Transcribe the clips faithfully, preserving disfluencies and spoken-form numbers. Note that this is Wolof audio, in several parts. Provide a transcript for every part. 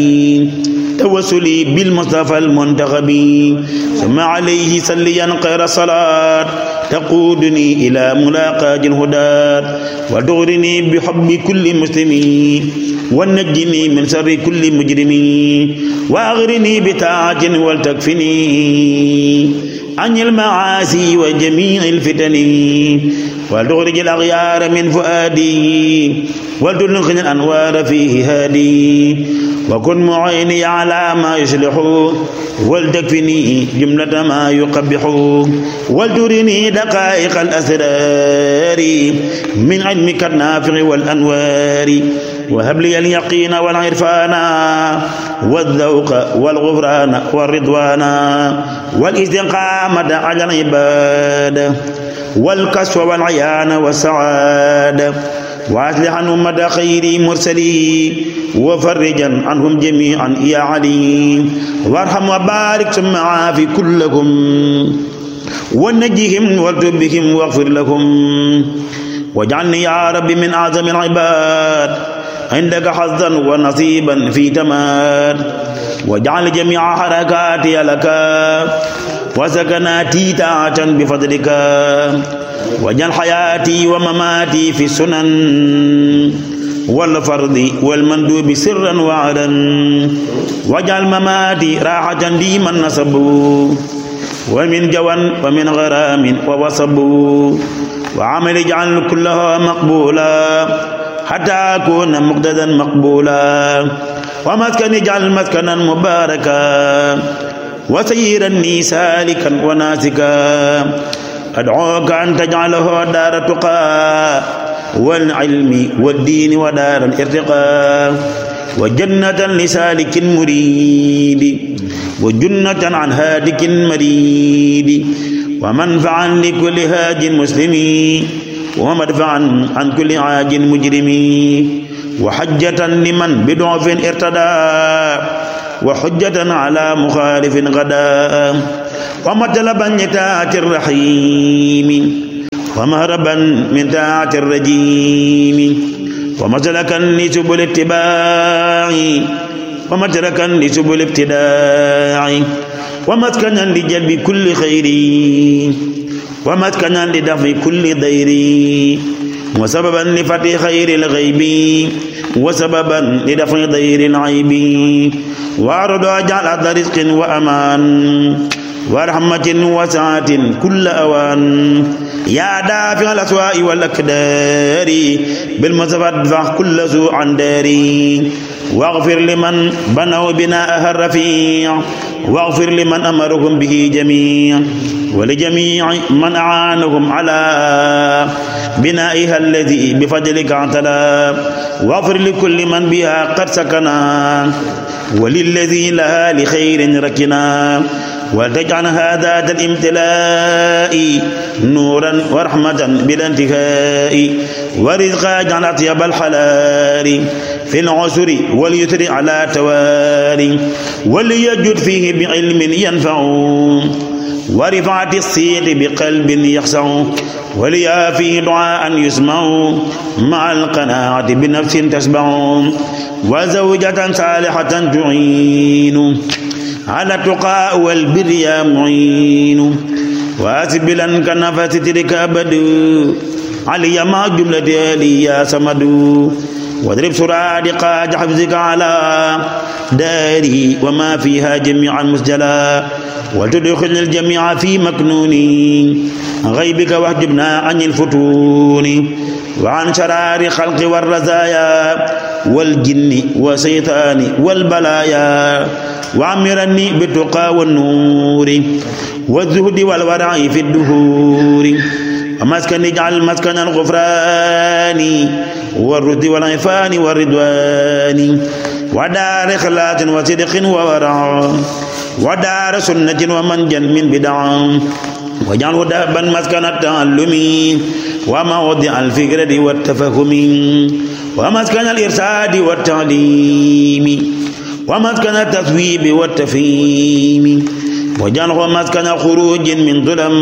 توسلي بالمصطفى المنتخب ثم عليه صليا خير صلاة تقودني إلى ملاقاة الهدى وتغرني بحب كل مسلم ونجني من شر كل مجرم وأغرني بطاعة ولتكفني عن المعاصي وجميع الفتن وتخرج الأغيار من فؤادي وتلقن الأنوار فيه هادي وكن معيني على ما يصلح ولتكفني جملة ما يقبح ولترني دقائق الأسرار من علمك النافع والأنوار وهب لي اليقين والعرفان والذوق والغفران والرضوان والاستقامة على العباد والكسف والعيان والسعادة وأصلح أمة خير مرسلين وفرجا عنهم جميعا يا علي وارحم وبارك ثم عافي كلكم ونجهم والتب بهم واغفر لهم واجعلني يا رب من أعظم العباد عندك حظا ونصيبا في تمام واجعل جميع حركاتي لك وسكناتي طاعة بفضلك واجعل حياتي ومماتي في السنن والفرض والمندوب سرا وعلا واجعل مماتي راحة ديما نصب ومن جوى ومن غرام ووصب وعمل اجعل كلها مقبولا حتى أكون مقتدا مقبولا ومسكن اجعل مسكنا مباركا وسيرني سالكا وناسكا أدعوك أن تجعله دار تقى والعلم والدين ودار الارتقاء وجنة لسالك مريد وجنة عن هادك مريد ومنفعا لكل هاج مسلم ومدفعا عن كل عاج مجرم وحجة لمن بضعف ارتدى وحجة على مخالف غدا ومطلبا لطاعة الرحيم ومهربا من طاعة الرجيم ومسلكا لسبل اتباع ومتركا لسبل ابتداع ومسكنا لجلب كل خير ومسكنا لدفع كل ضير وسببا لفتح خير الغيب وسببا لدفع ضير العيب وعرض أجعل رزق وأمان ورحمة وسعة كل أوان يا دافع الأسواء والأكدار بالمصطفى ادفع كل سوء عن داري واغفر لمن بنوا بناءها الرفيع واغفر لمن أمرهم به جميع ولجميع من أعانهم على بنائها الذي بفضلك اعتلى واغفر لكل من بها قد سكنا وللذي لها لخير ركنا وتجعل هذا الامتلاء نورا ورحمة بلا انتهاء ورزقا جعل أطيب الحلال في العسر واليسر على توالي وليجد فيه بعلم ينفع ورفعة الصيت بقلب يخشع وليا فيه دعاء يسمع مع القناعة بنفس تشبع وزوجة صالحة تعين على التقى والبر يا معين واسبلا كنفس تلك أبد علي مع جملة آلي يا سمد واضرب سرادق حفظك على داري وما فيها جميعا مسجلا وتدخل الجميع في مكنون غيبك واحجبنا عن الفتون وعن شرار خلق والرزايا والجن والشيطان والبلايا وعمرني بالتقى والنور والزهد والورع في الدهور ومسكن اجعل مسكن الغفران والرد والعفان والرضوان ودار إخلاص وصدق وورع ودار سنة ومنجا من بدع واجعله دابا مسكن التعلم وموضع الفكرة والتفهم ومسكن الإرشاد والتعليم ومسكن التصويب والتفهيم واجعله مسكن خروج من ظلم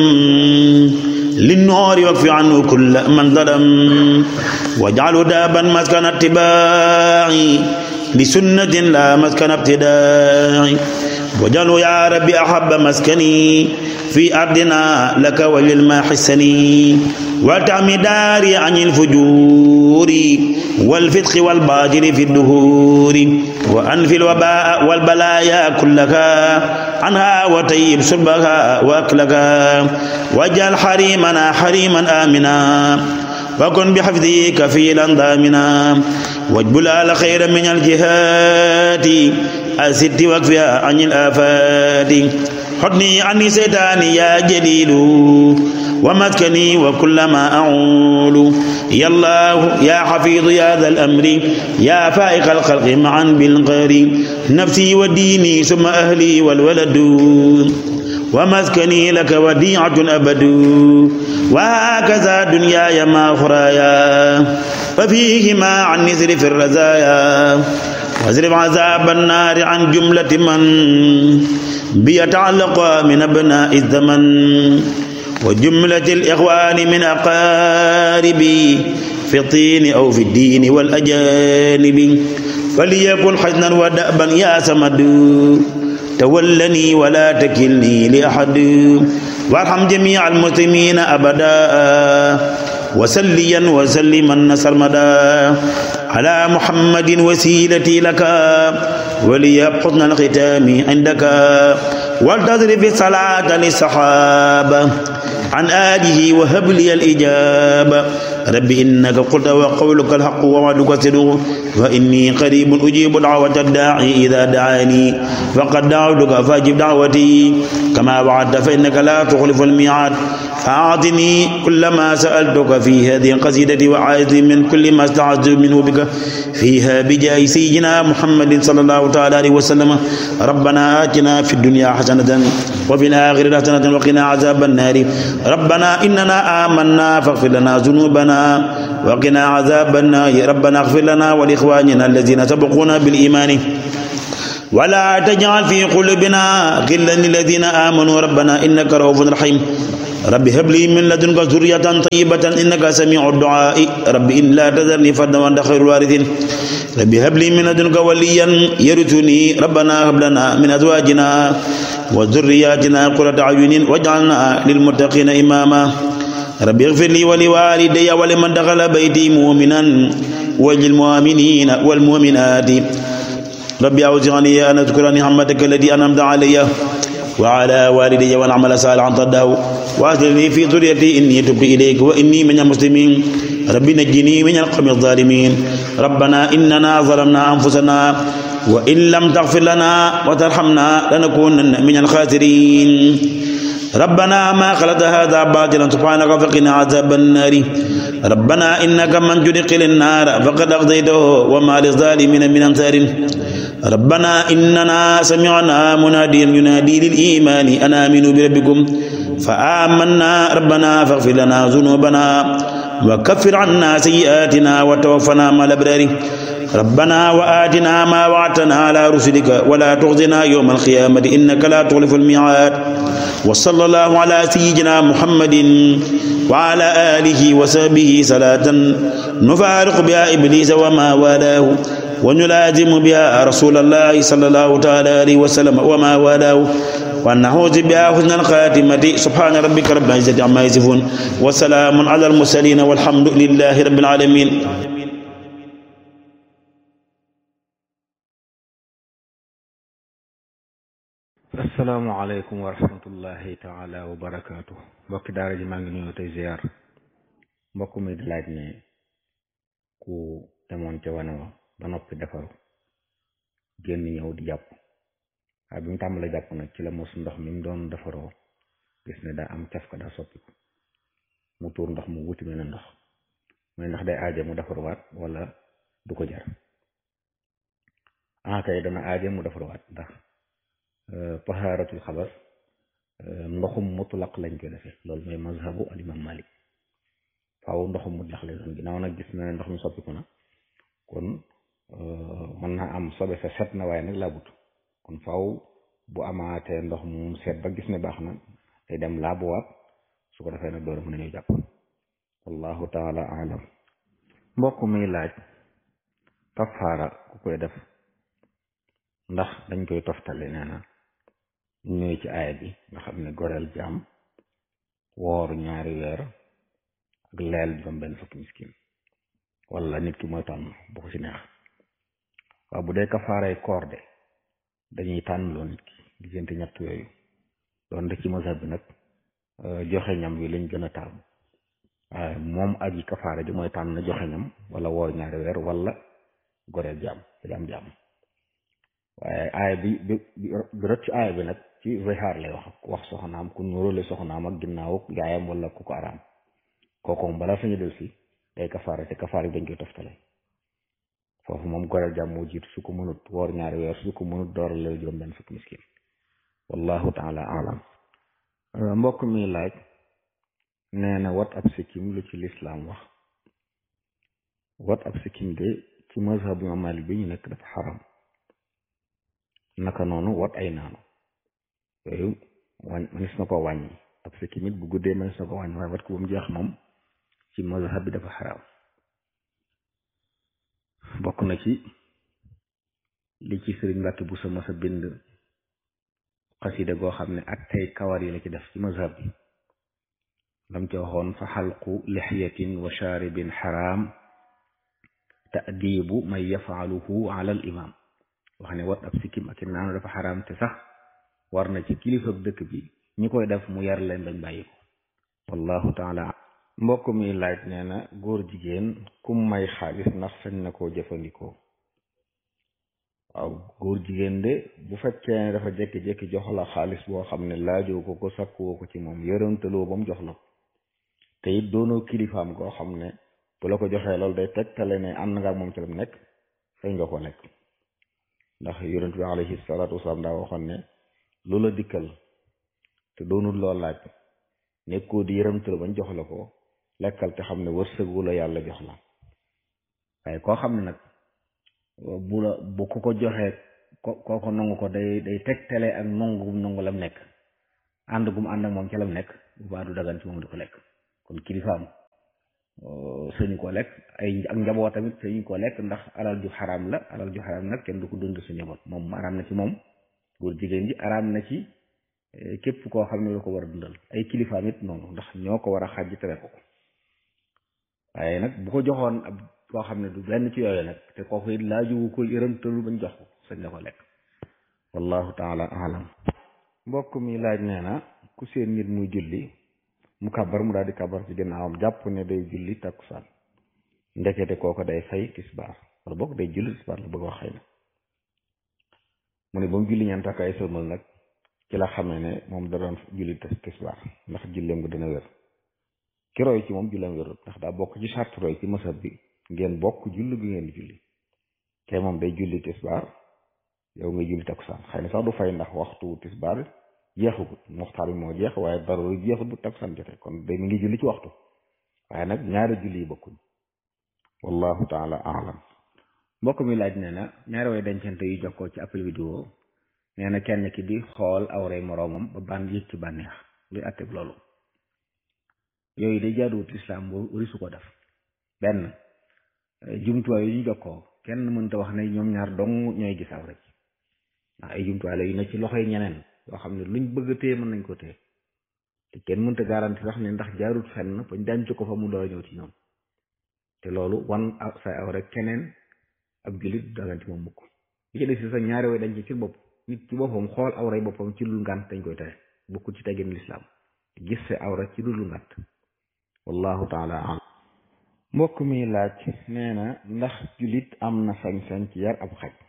للنور واكف عنه كل من ظلم واجعله دابا مسكن اتباع لسنة لا مسكن ابتداع واجعله يا ربي أحب مسكني في أرضنا لك وللماحسني وتعمي داري عن الفجور والفتق والباطل في الدهور وأنفي الوباء والبلايا كلها عنها وطيب شربها وأكلها واجعل حريمنا حريما آمنا وكن بحفظه كفيلا ضامنا واجبل على خير من الجهات الست واكفها عن الآفات حضني عني سيداني يا جليل ومسكني وكل ما أعول يا الله يا حفيظ يا ذا الأمر يا فائق الخلق معا بالغير نفسي وديني ثم أهلي والولد ومسكني لك وديعة أبد وهكذا دنياي ما أخرايا ففيهما عن نزر في الرزايا واصرف عذاب النار عن جملة من بيتعلق من أبناء الزمن وجملة الإخوان من أقاربي في الطين أو في الدين والأجانب فليكن حزنا ودأبا يا سمد تولني ولا تكلني لأحد وارحم جميع المسلمين أبدا وسليا وسلما سرمدا على محمد وسيلتي لك ولي حسن الختام عندك والتضرب الصلاة للصحابة عن آله وهب لي الإجابة ربي إنك قلت وقولك الحق ووعدك صدق وإني قريب أجيب دعوة الداعي إذا دعاني فقد دعوتك فاجب دعوتي كما وعدت فإنك لا تخلف الميعاد فأعطني كل ما سألتك في هذه القصيدة وعاذ من كل ما استعذت منه بك فيها بجاه سيدنا محمد صلى الله تعالى عليه وسلم ربنا آتنا في الدنيا حسنة وفي الآخرة حسنة وقنا عذاب النار ربنا إننا آمنا فاغفر لنا ذنوبنا وقنا عذاب النار ربنا اغفر لنا ولإخواننا الذين سبقونا بالإيمان ولا تجعل في قلوبنا غلا للذين آمنوا ربنا إنك رؤوف رحيم رب هب لي من لدنك ذرية طيبة إنك سميع الدعاء رب إن لا تذرني فردا وأنت خير الوارثين رب هب لي من لدنك وليا يرثني ربنا هب لنا من أزواجنا وذرياتنا قرة أعين واجعلنا للمتقين إماما رب اغفر لي ولوالدي ولمن دخل بيتي مؤمنا وللمؤمنين والمؤمنات رب أوزعني أن أذكر نعمتك التي أنعمت علي وعلى والدي وأن أعمل صالحا ترضاه وأصلح في ذريتي إني تبت إليك وإني من المسلمين رب نجني من القوم الظالمين ربنا إننا ظلمنا أنفسنا وإن لم تغفر لنا وترحمنا لنكونن من الخاسرين ربنا ما خلقت هذا باطلا سبحانك فقنا عذاب النار ربنا إنك من تدخل النار فقد أغضيته وما للظالمين من أنصار ربنا إننا سمعنا مناديا ينادي للإيمان أن آمنوا بربكم فآمنا ربنا فاغفر لنا ذنوبنا وكفر عنا سيئاتنا وتوفنا مع الأبرار ربنا وآتنا ما وعدتنا على رسلك ولا تخزنا يوم القيامة إنك لا تخلف الميعاد وصلى الله على سيدنا محمد وعلى آله وصحبه صلاة نفارق بها إبليس وما والاه ونلازم بها رسول الله صلى الله تعالى عليه وسلم وما والاه ونعوذ بها حسن الخاتمة سبحان ربك رب العزة عما يصفون وسلام على المرسلين والحمد لله رب العالمين. السلام عليكم ورحمة الله تعالى وبركاته. mbokk daara ji maa ngi nuyu tey ziar mbokk mi di laaj ne ku demoon ca wane wa ba noppi defaru génn ñëw di jàpp waaye bi mu tàmbalee jàpp nag ci la mos ndox mi mu doon defaroo gis ne daa am caf ka daa soppiku mu tuur ndox mu wuti mel ndox mais ndax day aaje mu defaruwaat wala du ko jar? ah kay dana aaje mu defaruwaat ndax tahaaratul xabas ndoxum mutlaq lañ koy defee loolu mooy mazhabu al imam Malik faaw ndoxum mutlaq lay doon ginnaaw nag gis na ne ndox mi soppiku na kon mën naa am sobe sa set na waaye nag laabut kon faaw bu amaatee ndox mu set ba gis ne baax na day dem laabuwaat su ko defee nag door mën nañu jàpp wallahu taala alam. mbokk muy laaj kafaara ku koy def ndax dañ koy toftale nee na ñëw ci aaya bi nga xam ne goreel jaam woor ñaari weer ak leel juróom benn fukki miskin wala nit ki mooy tànn bu ko ci neex waaw bu dee kafaaray koor de dañuy tànn loo nit ki diggante ñett yooyu doon de ci mazhab bi nag joxe ñam wi lañ gën a taamu waaye moom aji kafaara ji mooy tànn joxe ñam wala woor ñaari weer wala goreel jaam jaam jaam waaye aaya bi bi bi rot ci aaya bi nag ci zihaar lay wax wax soxnaam ku nuróole soxnaam ak ginnaaw yaayam wala ku ko araam kooku balaa sañu del si day kafaara te kafaara yi dañ koy toftale foofu moom goreel jaam moo jiitu su ko mënut woor ñaari weer su ko mënut dooral la juróom benn fukki miskin wallahu taala alam mbokk mi laaj nee na wat ab sikkim lu ci lislaam wax wat ab sikkim de ci mazhabu Imaam Maalik bi ñu nekk dafa xaram naka noonu wat ay naanu yooyu wañ manis na ko wàññi ab sikkim it bu guddee manis na ko wàññi waaye wat ko ba mu jeex moom ci mazhab bi dafa xaram bokk na ci li ci sëriñ Mbàkke bu sa masa bind xasida goo xam ne ak tey kawar yi la ci def ci mazhab bi lam ci waxoon fa xalqu lixyatin wa shaaribin xaraam ta'dibu man yafaaluhu ala al imam wax ne wat ab sikkim ak i naanu dafa xaraam te sax war na ci kilifa dëkk bi ñi koy def mu yar leen bañ bàyyi ko wallahu taala mbokk mi laaj nee na góor jigéen kum may xaalis ndax sañ na koo jëfandikoo waaw góor jigéen de bu fekkee ne dafa jékki-jékki jox la xaalis boo xam ne laajoo ko ko sakkuwoo ko ci moom yërëmtaloo ba mu jox la ko te it doonoo kilifaam koo xam ne bu la ko joxee loolu day tegtale ne ànd nga ak moom ci la mu nekk sañ nga ko lekk ndax yonent bi alayhi salaatu wasalaam daa waxoon ne lu la dikkal te doonul loo laaj nekkoo di yërëmtaloo bañ jox la ko lekkal te xam ne wërsëgu la yàlla jox la waaye koo xam ne nag bu la bu ko ko joxee ko kooko nangu ko day day tegtale ak nangu gum nangu lam nekk ànd gum ànd ak moom ca lam nekk bu baa du dagan ci moom di ko lekk kon kilifaam sëñu ko lekk ay ak njaboot tamit sëñu ko lekk ndax alal ju xaraam la alal ju xaraam nag kenn du ko dund sa njaboot moom araam na ci moom góor jigéen ji araam na ci képp koo xam ne la ko war a dundal ay kilifaam it noonu ndax ñoo ko war a xaj tere ko ko waaye nag bu ko joxoon ab koo xam ne du benn ci yooyu nag te kooku it laaju ko yërëmtalu bañ jox ko sañ la ko lekk wallahu taala alam mbokk mi laaj nee na ku seen nit muy julli mu kabar mu daal di kabar ci ginnaawam jàpp ne day julli takkusaan ndekete kooko day fay tisbaar wala bokk day julli tisbaar la bëgg wax xëy na mu ne ba mu julli ñeent ak ay sëlmal nag ci la xamee ne moom da doon julli tisbaar ndax julleem nga dina wér ki roy ci moom julleem wérut ndax daa bokk ci charte roy ci masab bi ngeen bokk julli gi ngeen di julli te moom day julli tisbaar yow nga julli takkusaan xëy na sax du fay ndax waxtu tisbaar jeexagut waxtaan bi moo jeex waaye dara jeexut bu takkusaan jotee kon day mi ngi julli ci waxtu waaye nag ñaari julli yi bokkuñ wallahu taala alam mbokk mi laaj nee na ñaari way dencante yu jokkoo ci appel vidéo nee na kenn ki di xool awray moroomam ba ban yëg ci bànneex luy atteb loolu yooyu day jaaduwut islam boo wari su ko def benn jumtuwaay yu ñu jokkoo kenn mënta wax ne ñoom ñaar dong ñooy gis awra ci ndax ay jumtuwaay la yu ne ci loxoy ñeneen yoo xam ne luñ bëgg a téye mën nañ ko téye te kenn mënta garanti sax ne ndax jaarut fenn bañ denc ko fa mu door a ñëw ci ñoom te loolu wan say awra keneen ab jullit dagan ci moom mukk li ci des si sax ñaari way dañ ci ci bopp nit ci boppam xool awray boppam ci lu ngànt dañ koy tere bokkul ci teggin lislaam gis sa awra ci lu ngànt wallahu taala alam mbokk mi laaj nee na ndax jullit am na sañ-sañ ci yar ab xaj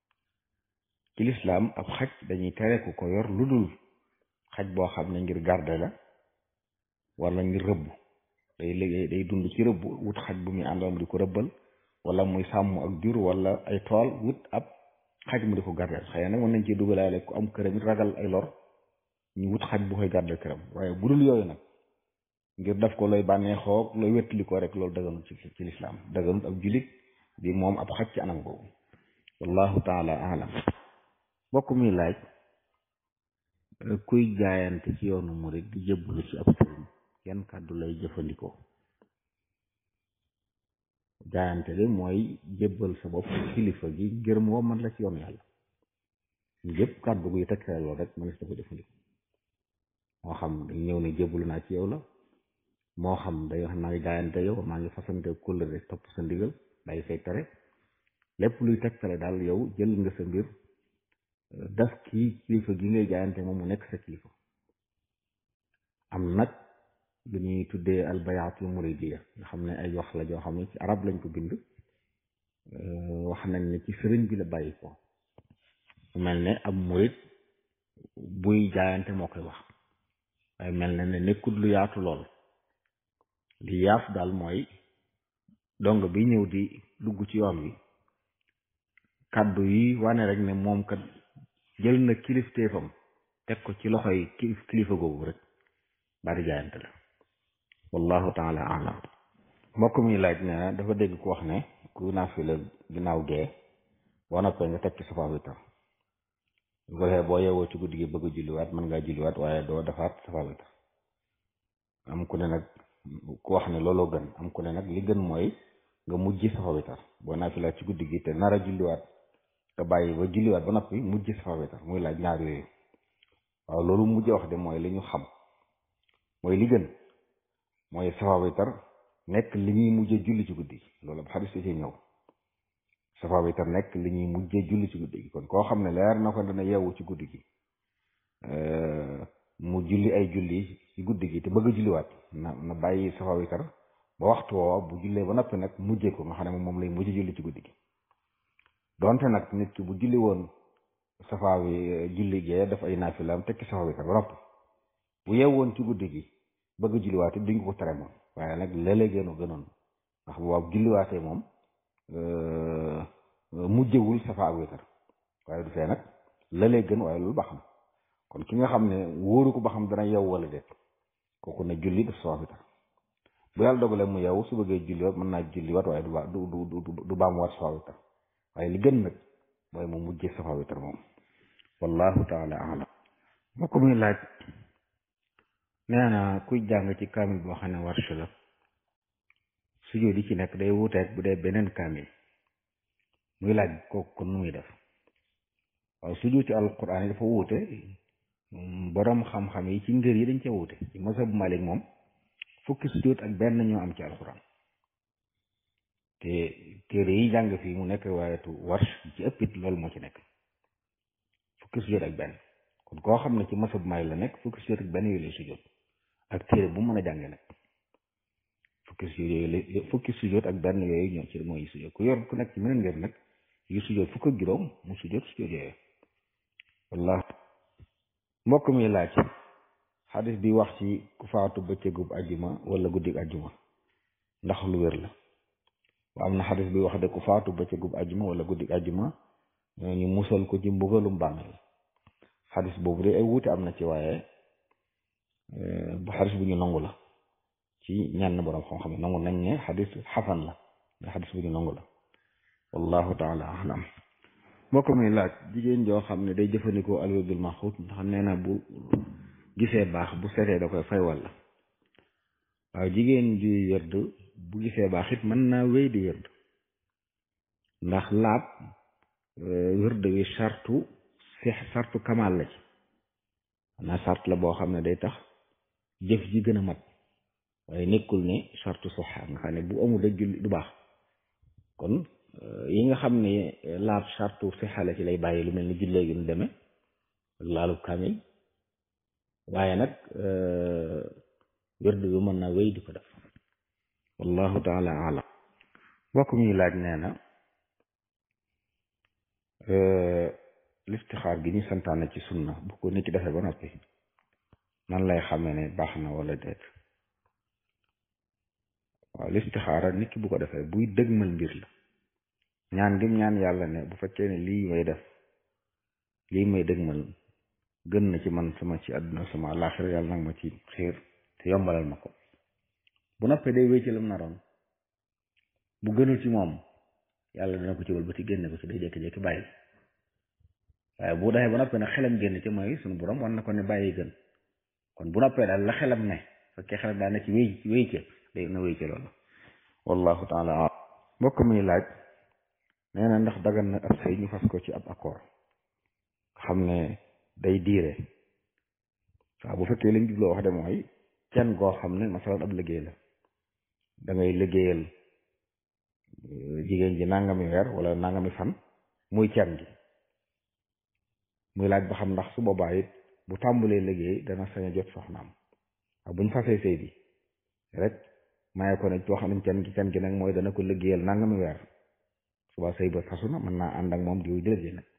ci lislaam ab xaj dañuy tere ku ko yor lu dul xaj boo xam ne ngir garde la wala ngir rëbb day liggéey day dund ci rëbb wut xaj bu muy àndal mu di ko rëbbal wala muy sàmm ak jur wala ay tool wut ab xaj mu di ko gardeel xëy na nag mën nañ ci dugalaale ku am këram it ragal ay lor ñu wut xaj bu koy gardeel këram waaye bu dul yooyu nag ngir def ko looy bànneexoo looy wettali ko rek loolu daganut ci ci lislaam daganut ab julit di moom ab xaj ci anam boobu wallahu taala alam mbokk mi laaj kuy jaayante ci yoonu murid di jébbalu ci ab sëriñ yan kàddu lay jëfandikoo jaayante de mooy jébbal sa bopp kilifa gi ngir moo man la ci yoonu yàlla yëpp kàddu guy tegtale loolu rek mënees na ko jëfandikoo moo xam dañ ñëw ne jébbalu naa ci yow la moo xam day wax maa ngi jaayante yow maa ngi fasante kóllëre topp sa ndigal day say tere lépp luy tegtale daal yow jël nga sa mbir daf kii kilifa gi ngay jaayante moom mu nekk sa kilifa. am nag lu ñuy tuddee albayaatul muridiya nga xam ne ay wax la joo xam ne ci arab lañ ko bind wax nañ ne ci sëriñ bi la bàyyi ko mel ne ab murid buy jaayante moo koy wax waaye mel na ne nekkul lu yaatu lool li yaaf daal mooy dong bi ñëw di dugg ci yoon wi kàddu yi wane rek ne moom kat jël na kilifteefam teg ko ci loxoy kilifa googu rek bari jaayante la wallahu taala alam mbokk mi laaj ne dafa dégg ku wax ne ku naafila ginnaaw gee boo noppee nga teg ci safa witar bu ko defee boo yeewoo ci guddi gi bëgg a julliwaat mën ngaa julliwaat waaye doo defaat safa witar am ku ne nag ku wax ne looloo gën am ku ne nag li gën mooy nga mujj safa witar boo naafila ci guddi gi te nar a julliwaat nga bàyyi ba julliwaat ba noppi mujj safa witar muy laaj ñaar yooyu waaw loolu mujj wax de mooy li ñu xam mooy li gën mooy safa witar nekk li ñuy mujjee julli ci guddi gi loolu ab xadis ci ñëw safa witar nekk li ñuy mujjee julli ci guddi gi kon koo xam ne leer na ko dana yeewu ci guddi gi mu julli ay julli ci guddi gi te bëgg a julliwaat na na bàyyi safa witar ba waxtu woowa bu jullee ba noppi nag mujjee ko nga xam ne moom lay mujjee julli ci guddi gi donte nag nit ki bu julli woon safa wi julli gee daf ay naafilaam tekki safa witar ba noppi bu yeewoon ci guddi gi bëgg a julliwaatee duñ ko tere moom waaye nag léeg-léeg gënu gënoon ndax bu waaw julliwaatee moom mujjewul safa ak witar waaye du fee nag léeg-léeg gën waaye loolu ba xam kon ki nga xam ne wóoru ko ba xam dana yeew wala déet kooku ne julli def safa witar bu yàlla dogalee mu yeewu su bëggee julliwaat mën naa julliwaat waaye du ba du du du baamuwaat safa witar waaye li gën nag mooy mu mujjee safa witar moom wallahu taala alam moo ko muy laaj nee na kuy jàng ci kaamil boo xam ne warsh la sujjóot yi ci nekk day wuuteeg bu dee beneen kaamil muy laaj kooku kon nu muy def waaw sujjóot ci alquran yi dafa wuute boroom xam-xam yi ci ngër yi dañ cee wuute ci mazhab Malik moom fukki sujjóot ak benn ñoo am ci alquran te téere yi jàng fii mu nekk waayetu warsh ci ëpp it loolu moo ci nekk fukki sujjóot ak benn kon koo xam ne ci mazhab Malik la nekk fukki sujjóot ak benn yooyu lay sujjóot ak téere bu mu mën a jànge nag fukki sujjóot yooyu fukki sujjóot ak benn yooyu ñoo ci mooy sujjóot ku yor ku nekk ci meneen ngir nag yu sujjóot fukk ak juróom mu sujjóot sujjóot yooyu wallah mbokk mi laaj xadis bi wax ci ku faatu bëccëgub ajjuma wala guddig ajjuma ndax lu wér la wa am na xadis bi wax de ku faatu bëccëgub ajjuma wala guddig ajjuma ñu musal ko ci mbugalum bàmmeel xadis boobu de ay wuute am na ci waaye bu xadis bu ñu nangu la ci ñenn borom xam-xam yi nangu nañ ne xadis xasan la mais xadis bu ñu nangu la wallahu taala alam moo ko muy laaj jigéen joo xam ne day jëfandikoo alwirdul maxuut ndax nee na bu gisee baax bu setee da koy fay walla waaw jigéen juy wërd bu gisee baax it mën naa wéy di wërd ndax laab wërd wi sartu si sartu kamaal la ci xanaa sart la boo xam ne day tax jëf ji gën a mat waaye nekkul ne sartu soxa nga xam ne bu amul rek julli du baax kon yi nga xam ne laab sartu sixa la ci lay bàyyi lu mel ni jullee gi nu demee ak laalub kaamil waaye nag wérdu bi mën naa wéy di ko def wallahu taala alam mbokk mi laaj nee na listixaar gi ñu santaane ci sunna bu ko nit ki defee ba noppi nan lay xamee ne baax na wala déet waaw listixaara nit ki bu ko defee buy dëgmal mbir la ñaan gim ñaan yàlla ne bu fekkee ne lii may def lii may dëgmal gën na ci man sama ci àdduna sama àllaaxira yàlla nag ma ci xiir te yombalal ma ko bu noppee day wéy ci lam naroon bu gënul ci moom yàlla dina ko ci wël ba ci génne ko ci day jékki-jékki bàyyi waaye bu defee ba noppee nag xelam génn ci mooy suñu borom war na ko ne bàyyi gën kon bu noppee daal la xelam ne fekkee xelam daal ne ci wéy wéy ca day na wéy ca loolu wallahu taala mbokk mi laaj nee na ndax dagan na ab sëy ñu fas ko ci ab accord xam ne day diire waaw bu fekkee liñ jubloo wax de mooy can goo xam ne masalan ab liggéey la da ngay liggéeyal jigéen ji nangami weer wala nangami fan muy can gi muy laaj ba xam ndax su boobaa it bu tàmbalee liggéey dana sañ a jot soxnaam waaw buñ fasee sëy bi rek maye ko ne wax nañ can gi can gi nag mooy dana ko liggéeyal nangami weer suba sëy ba fasu na mën naa ànd ak moom di dëgg nag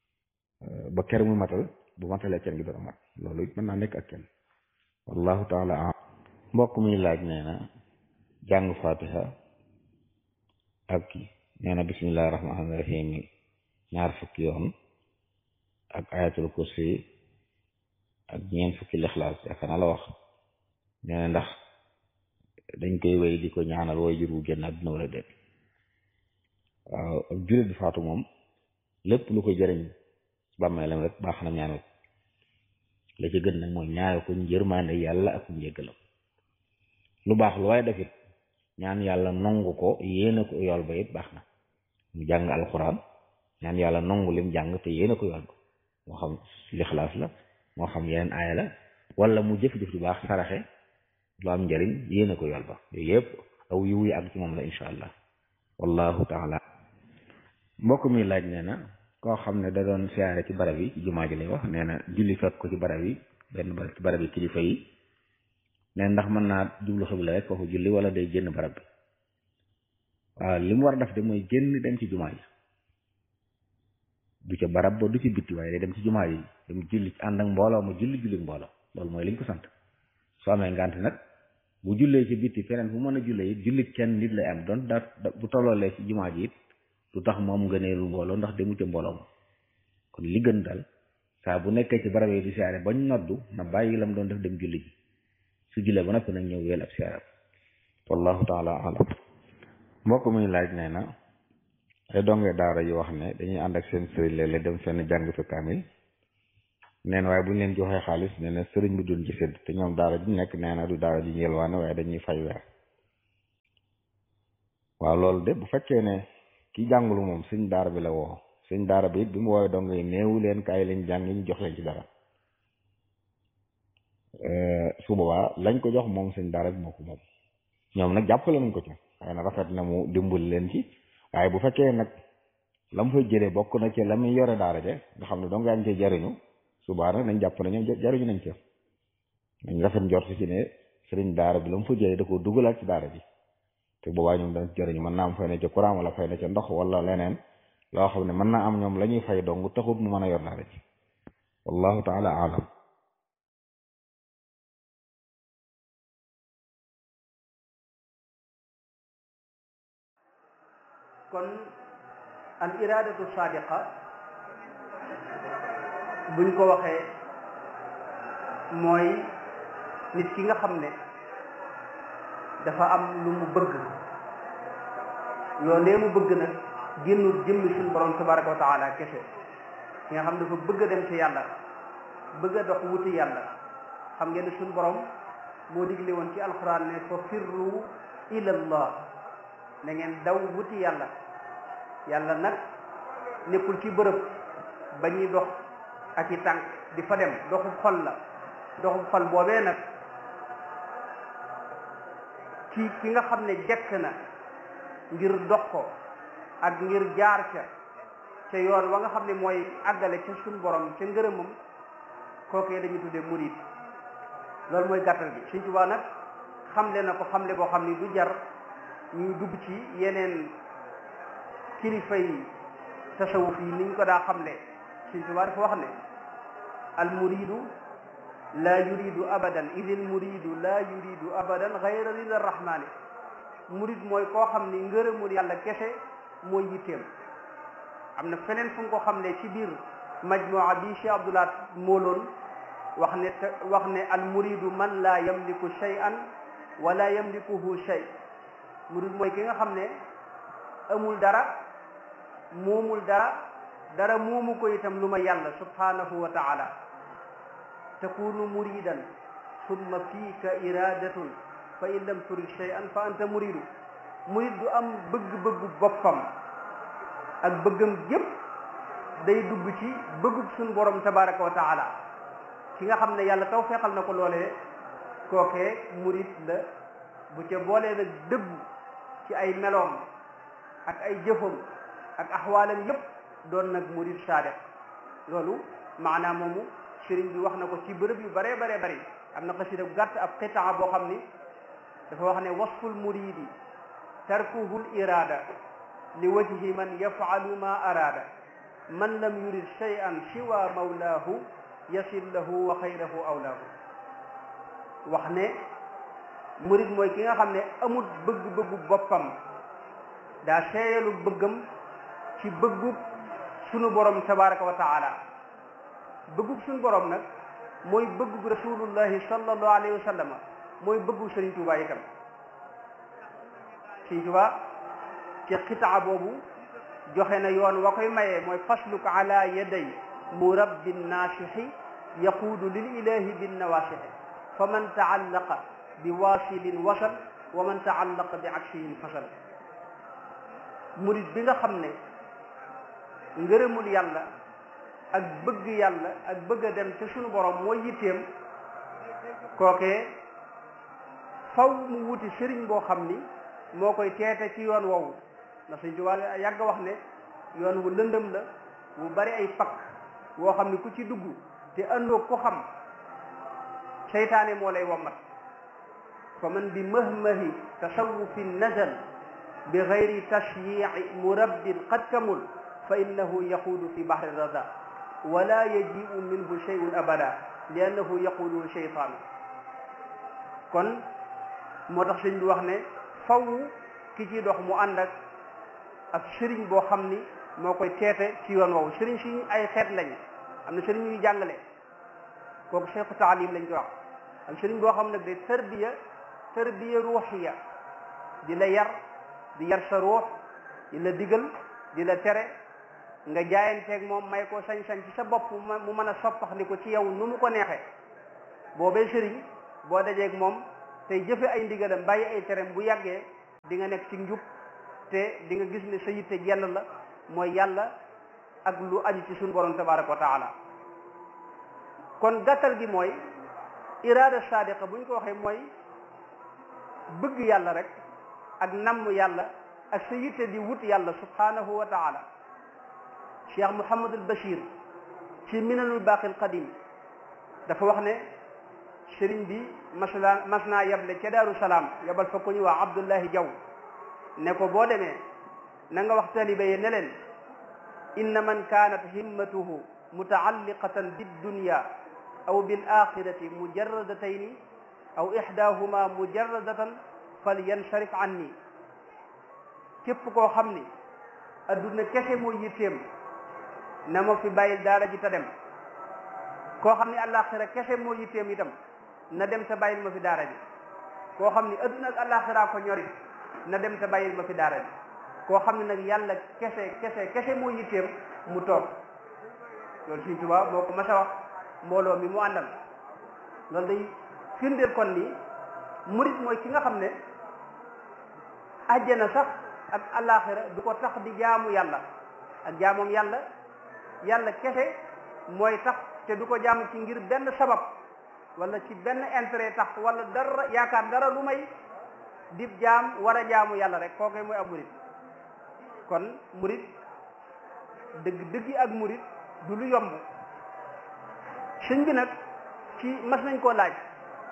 ba ker muy matal bu matalee can gi dana mat loolu it mën naa nekk ak kenn wallahu taala am mbokk mi laaj nee na jàng fatiha ak nee na bismillahi rahmaani rahim ñaar fukki yoon ak ayatul kursi ak ñeent fukki lixlaas yaakaar naa la wax nee na ndax dañ koy wéy di ko ñaanal way jur wu génn àdduna wala déet waaw ak jullit bi faatu moom lépp lu ko jëriñ bàmmeelam rek baax na ñaanal la ci gën nag mooy ñaanal ko njërmaande yàlla ak njéggalam lu baax lu waaye defit ñaan yàlla nongu ko yéene ko yool ba it baax na mu jàng alxuraan ñaan yàlla nongu lim jàng te yéene ko yool ba moo xam lixlaas la moo xam yeneen aaya la wala mu jëf-jëf du baax saraxe lu am njëriñ yéene ko yool ba yooyu yëpp aw yiw yi ak ci moom la insha allah wallahu taala mbokk mi laaj nee na koo xam ne da doon siyaare ci barab yi ci jumaa ji lay wax nee na julli fekk ko ci barab yi benn barab ci barab yi kilifa yi nee ndax mën naa jublu xibla rek foofu julli wala day génn barab bi waaw li mu war a def de mooy génn dem ci jumaa ji du ca barab ba du ci bitti waaye day dem ci jumaa ji dem julli ànd ak mbooloo mu julli julli mbooloo loolu mooy liñ ko sant soo amee ngànt nag bu jullee ci bitti feneen fu mën a jullee it julli kenn nit lay am doon da bu tolloolee ci jumaa ji it du tax moom ngëneelu mbooloo ndax demu ca mbooloo ma kon li gën daal saa bu nekkee ci barab yi di siyaare bañ noddu na bàyyi lam doon def dem julli ji su jullee ba noppi nag ñëw wéel ab siyaare wallahu taala alam mbokk muy laaj nee na ay donge daara yi wax ne dañuy ànd ak seen sëriñ léeg-léeg dem fenn jàng fi kaamil nee na waaye bu ñu leen joxee xaalis nee na sëriñ bi duñ ci sédd te ñoom daara ji nekk nee na du daara ji yelwaane waaye dañuy fay weer waaw loolu de bu fekkee ne ki jàngulu moom sëñ daara bi la woo sëñ daara bi it bi mu woowee donge yi néewu leen kaay lañ jàng ñu jox leen ci dara su boobaa lañ ko jox moom sëñ daara bi moo ko moom ñoom nag jàppale nañ ko ci xëy na rafet na mu dimbali leen ci waaye bu fekkee nag la mu fay jëlee bokk na ci la muy yore daara ja nga xam ne dong yaa ngi cee jariñu subaa nag nañ jàpp ne ñoom jariñu nañ ca nañ rafet njort ci ne sëriñ daara bi la mu fa jëlee da koo dugalaat ci daara ji te boobaa ñoom dañ jariñu mën naa am fay na ca courant wala fay na ca ndox wala leneen loo xam ne mën naa am ñoom la ñuy fay dong taxut mu mën a yor daara ji wallahu taala alam kon al iradatu sadiqa buñ ko waxee mooy nit ki nga xam ne dafa am lu mu bëgg yoo nee mu bëgg nag génnul jëmmi suñu borom tabaraka wa taala kese ki nga xam dafa bëgg a dem ci yàlla bëgg a dox wuti yàlla xam ngeen ne suñu borom moo digle woon ci alquran ne fa firru ila allah na ngeen daw wuti yàlla yàlla nag nekkul ci bërëb ba ñuy dox ak i tànk di fa dem doxub xol la doxub xol boobee nag ci ki nga xam ne jekk na ngir dox ko ak ngir jaar ca ca yoon wa nga xam ne mooy àggale ca suñ borom ca ngërëmam kookee dañuy tuddee murid loolu mooy gàttal bi Sëñ Tuubaa nag xamle na ko xamle boo xam ni du jar ñuy dugg ci yeneen kilifa yi tasawuf yi niñ ko daa xamle Sëñ Tuubaa dafa wax ne al muridu la yuridu abadan idil muridu la yuridu abadan gayra rida rahmani murid mooy koo xam ni ngërëmul yàlla kese mooy yitteem am na feneen fu nga ko xam ne ci biir majmuwa bi Cheikh Abdoulaye mooloon wax ne wax ne al muridu man la yamliku shay'an wala yamlikuhu shay murid mooy ki nga xam ne amul dara moomul dara dara moomu ko itam lu ma yàlla subhanahu wa taala takunu muridan summa fiika iradatun fa in lam turid shay'an fa anta muridu murid du am bëgg-bëggu boppam ak bëggam yépp day dugg ci bëggub suñu borom tabaraka wa taala ki nga xam ne yàlla taw feexal na ko loolee kookee murid la bu ca boolee nag dëgg ci ay meloom ak ay jëfam ak axwaalam yépp doon nag murid saadiq loolu maanaam moomu sëriñ bi wax na ko ci bërëb yu bare bare bari am na xasida bu gàtt ab qitaa boo xam ni dafa wax ne wasful muridi tarkuhul irada li wajhi man yafalu ma arada man lam yurid shay'an siwa mawlaahu yasil lahu wa xayrahu awlaahu wax ne murid mooy ki nga xam ne amul bëgg-bëggu boppam daa seeyalu bëggam ci bëggub sunu borom tabaraka wa taala bëggub sunu borom nag mooy bëggub rasulullahi sallallahu alayhi wa sallam mooy bëggub Sëriñ Tuubaa itam Sëriñ Tuubaa ci xitaa boobu joxe na yoon wa koy mayee mooy fasluk ala yaday murabbin naasixi yaquudu lil ilahi bin nawaasixi fa man taallaqa bi waasilin wasal wa man taallaqa bi aksihin fasal murid bi nga xam ne ngërëmul yàlla ak bëgg yàlla ak bëgg a dem ci sunu borom mooy yitteem kookee faw mu wuti sëriñ boo xam ni moo koy teete ci yoon woowu ndax Sëriñ Tuubaa yàgg wax ne yoon wu lëndëm la wu bari ay pakk woo xam ni ku ci dugg te àndoo ko xam seytaane moo lay wommat fa man bi mahmahi tasawufin nazal bi gayri tashyici murabbin qad kamul fa innahu yaquudu fi bahri rada wala yajiu minhu shay'un abada li annahu yaquudu sheytaanu kon moo tax sëñ bi wax ne faw ki ci dox mu ànd ak ak sëriñ boo xam ni moo koy teete ci yoon woowu sëriñ si ay xeet lañ am na sëriñ ñuy jàngale kooku cheikhu taalim lañ koy wax am sëriñ boo xam nag de tarbiya tarbiya ruuxiya di la yar di yar sa ruux di la digal di la tere nga jaayanteeg moom may ko sañ-sañ ci sa bopp mu mën a soppax ni ko ci yow nu mu ko neexee boobee sëriñ boo dajeeg moom tey jëfe ay ndigalam bàyyi ay terem bu yàggee di nga nekk ci njub te di nga gis ne sa yitte jenn la mooy yàlla ak lu aju ci suñu borom tabaraka wa taala kon gàttal gi mooy iraada sadiqa bu ñu ko waxee mooy bëgg yàlla rek ak namm yàlla ak sa yitte di wut yàlla subhanahu wa taala cheikh Mouhamadul Bachir ci minanul baaqil qadim dafa wax ne sëriñ bi masla mas naa yable ca Daaru Salaam yabal fa ko ñu waa Abdullahi Jaw ne ko boo demee na nga wax taliba yi ne leen inna man kaanat himmatuhu mutaalliqatan biddunya aw bil axirati mujarradatayni aw ixdaahuma mujarradatan falyansarif anni képp koo xam ni adduna kese mooy yitteem na ma fi bàyyil daara ji ta dem koo xam ni àllaaxira kese mooy yitteem itam na dem te bàyyil ma fi daara ji koo xam ni adduna ak àllaaxira ko ñori na dem te bàyyil ma fi daara ji koo xam ne nag yàlla kese kese kese mooy yitteem mu toog loolu Sëriñ Tuubaa moo ko mas a wax mbooloo mi mu àndal loolu day firndeel kon ni murit mooy ki nga xam ne àjjana sax ak àllaaxira du ko tax di jaamu yàlla ak jaamoom yàlla yàlla kese mooy tax te du ko jaamu ci ngir benn sabab wala ci benn intérêt tax wala dara yaakaar dara lu may dib jaam war a jaamu yàlla rek kookoy mooy ab murit kon murit dëgg dëggi ak murit du lu yomb sëñ bi nag ci mas nañ koo laaj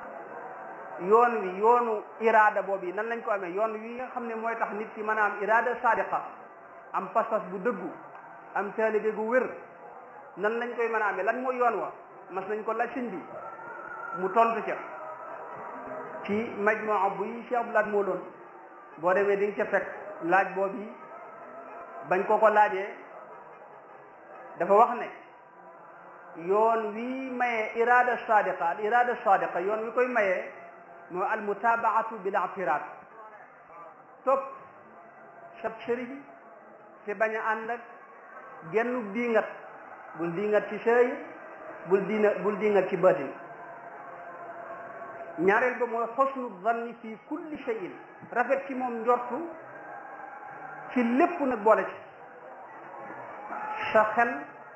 yoon wi yoonu iraada boobu yi nan lañ ko amee yoon wi nga xam ne mooy tax nit ki mën a am iraada sadiqa am pas-pas bu dëggu am taalibe gu wér nan lañ koy mën a amee lan mooy yoon wa mas nañ ko laaj sëñ bi mu tontu ca ci majmua bu yi Cheikh Abdoulaat moo loon boo demee di nga ca fekk laaj boobu yi bañ ko ko laajee dafa wax ne yoon wi mayee iraada sadiqa al iraada sadiqa yoon wi koy mayee mooy al mutabaatu bil i'tiraad topp sab sëriñ te bañ a ànd ak genn diingat bul diingat ci sëy bul diina bul diingat ci baatin ñaareel ba mooy xosnu zanni fi kulli shay'in rafet ci moom njortu ci lépp nag boole ci sa xel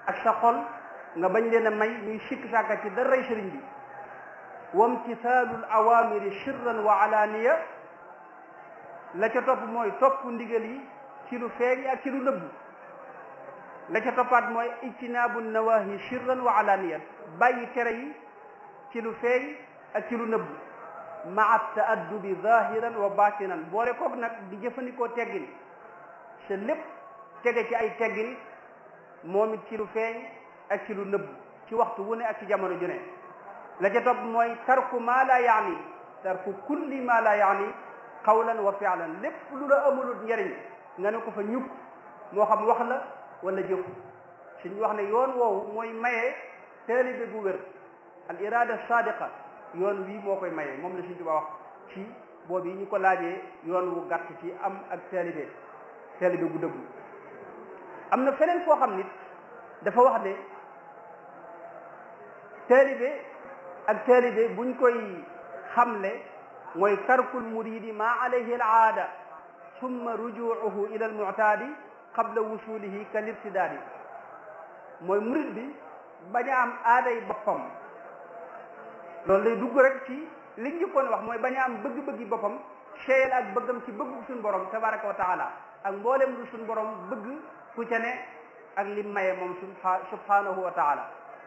ak sa xol nga bañ leen a may ñuy sikk sàkka ci daray sëriñ bi wamtisaalul awamiri sirran wa alaaniya la ca topp mooy topp ndigal yi ci lu feeñ ak ci lu nëbbu la ca toppaat mooy ijtinaabu nawahi sirran wa alaaniya bàyyi tere yi ci lu feeñ ak ci lu nëbbu maa taaddubi zahiran wa batinan boole koog nag di jëfandikoo teggin sa lépp tege ci ay teggin moom it ci lu feeñ ak ci lu nëbbu ci waxtu wu ne ak ci jamono ju ne la ca topp mooy tarku ma la yaani tarku kulli ma la yaani qawlan wa fi'lan lépp lu la amulul njariñ nga ne ko fa ñukk moo xam wax la wala jëf suñ wax ne yoon woowu mooy maye taalibe bu wér al irada sadiqa yoon wii moo koy maye moom la Sëriñ Tuubaa wax ci boobu yi ñu ko laajee yoon wu gàtt ci am ak taalibe taalibe gu dëggu am na feneen foo xam nit dafa wax ne taalibe ak taalibe buñ koy xamle mooy tarkul muridi ma alayhi al aada summa rujuuhu ila al mu'taadi qabla wusulihi kal irtidaadi mooy murid bi bañ a am aaday boppam loolu lay dugg rek ci liñ njëkkoon wax mooy bañ a am bëgg-bëggi boppam seyal ak bëggam ci bëggu suñu borom tabaraka wa taala ak mboolem lu suñu borom bëgg ku ca ne ak lim maye moom subhanahu wa taala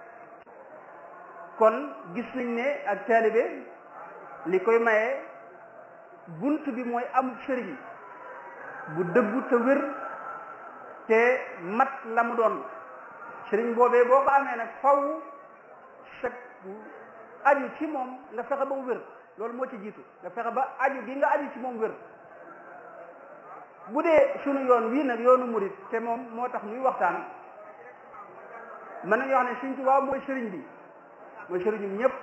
kon gis nañ ne ak taalibe li koy maye bunt bi mooy am sëriñ bu dëggu te wér te mat la mu doon sëriñ boobee boo ko amee nag faw sa aju ci moom nga fexe ba mu wér loolu moo ci jiitu nga fexe ba aju gi nga aju ci moom wér bu dee sunu yoon wii nag yoonu murit te moom moo tax ñuy waxtaan mën nañu wax ne Sëriñ Tuubaa mooy sëriñ bi mooy sëriñum ñëpp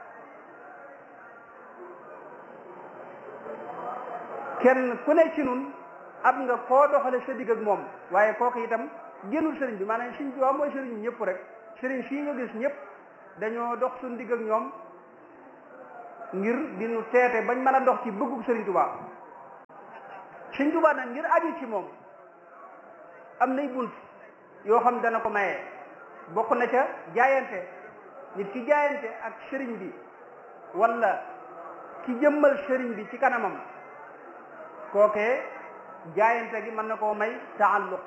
kenn ku ne ci nun am nga koo doxale sa digg ak moom waaye kooku itam génnul sëriñ bi maanaam Sëriñ Tuubaa mooy sëriñum ñëpp rek sëriñ fii nga gis ñëpp dañoo dox suñu digg ak ñoom ngir di nu teete bañ mën a dox ci bëggug Sëriñ Tuubaa Sëriñ Tuubaa nag ngir aju ci moom am nay bunt yoo xam dana ko maye bokk na ca jaayante nit ki jaayante ak sëriñ bi wala ki jëmmal sëriñ bi ci kanamam kookee jaayante gi mën na koo may taalluq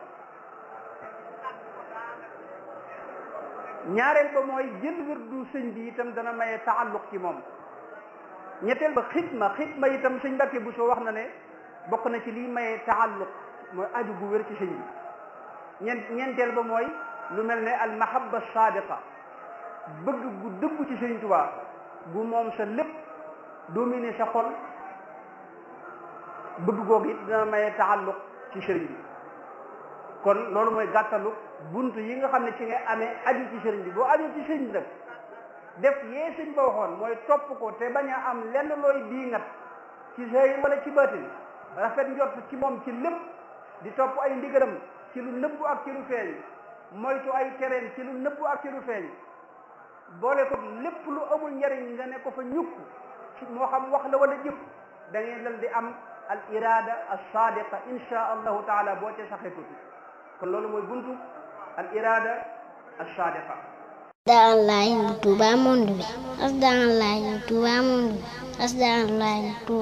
ñaareel ba mooy jël wirdu sëñ bi itam dana maye taalluq ci moom ñetteel ba xidma xidma itam sëñ Mbàkke bu soo wax na ne bokk na ci lii maye taalluq mooy aju gu wér ci sëñ bi ñeent ñeenteel ba mooy lu mel ne al mahabba sadiqa bëgg gu dëggu ci Sëriñ Tuubaa gu moom sa lépp dominer sa xol bëgg googu it dana maye taalluq ci sëriñ bi kon loolu mooy gàttalu bunt yi nga xam ne ci nga amee aju ci sëriñ bi boo aju ci sëriñ bi nag def yee sëñ ba waxoon mooy topp ko te bañ a am lenn looy diingat ci sëy wala ci baatin rafet njort ci moom ci lépp di topp ay ndigalam ci lu nëbbu ak ci lu feeñ moytu ay tereen ci lu nëbbu ak ci lu feeñ boole ko lépp lu amul njariñ nga ne ko fa ñukk ci moo xam wax la wala jëf da ngay dal di am al irada al sadiqa insha allahu taala boo ca saxee tuuti kon loolu mooy buntu al irada al sadiqa Asdaalaay Touba monde bi Asdaalaay Touba monde bi Asdaalaay